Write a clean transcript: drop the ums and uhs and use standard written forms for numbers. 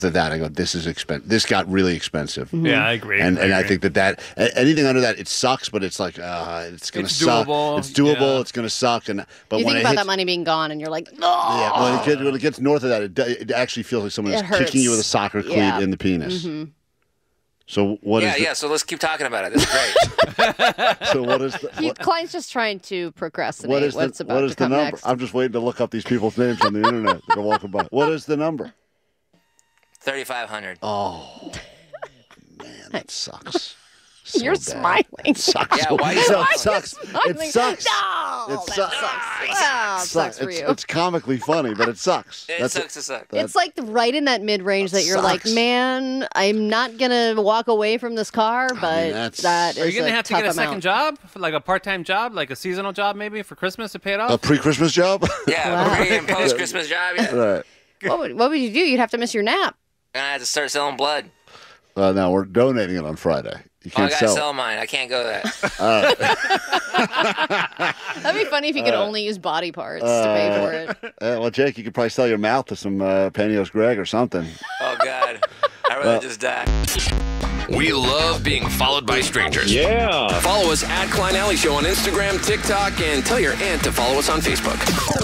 that, I go, this is expensive. This got really expensive. Mm-hmm. Yeah, I agree. And I think that anything under that, it sucks, but it's like it's going to suck. Doable. It's doable. Yeah. It's going to suck. But You when think about that money being gone, and you're like, no. Yeah, when it gets north of that, it actually feels like someone is kicking you with a soccer cleat in the penis. Mm-hmm. So so let's keep talking about it. This is great. So what is Client's just trying to procrastinate what's about what to is the come number? next. I'm just waiting to look up these people's names on the internet that are walking by. What is the number? 3,500. Oh, man, that sucks. You're bad. smiling. It sucks. Yeah, why you It sucks. smiling? It sucks. No, It that sucks. Wow, it sucks for you. It's comically funny, but it sucks. It sucks to suck. It's like right in that mid-range that you're sucks. like, man, I'm not going to walk away from this car, but that is Are you going to a have to tough get a second amount. job? Like a part-time job? Like a seasonal job maybe for Christmas to pay it off? A pre-Christmas job? Yeah, pre- and post-Christmas job. Yeah. Right. What would you do? You'd have to miss your nap. And I had to start selling blood. No, we're donating it on Friday. You Oh, I can't gotta sell. sell mine. I can't go that. That'd be funny if you could only use body parts to pay for it. Well, Jake, you could probably sell your mouth to some Panios Greg or something. Oh God, I'd rather just die. We love being followed by strangers. Yeah. Follow us at Klein Alley Show on Instagram, TikTok, and tell your aunt to follow us on Facebook.